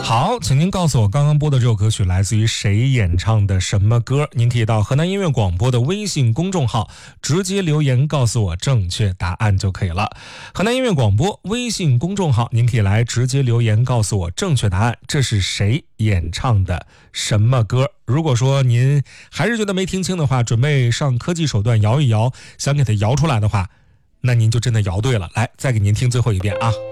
好，请您告诉我刚刚播的这首歌曲来自于谁演唱的什么歌？您可以到河南音乐广播的微信公众号直接留言告诉我正确答案就可以了。河南音乐广播微信公众号，您可以来直接留言告诉我正确答案，这是谁演唱的什么歌？如果说您还是觉得没听清的话，准备上科技手段摇一摇，想给它摇出来的话，那您就真的摇对了。来，再给您听最后一遍啊。